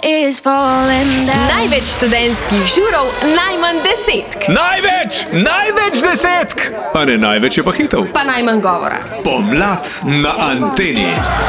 is falling down. Največ študentskih žurov, najmanj desetk. Največ desetk! A ne največ je pa hitov. Pa najmanj govora. Pomlad na Anteni.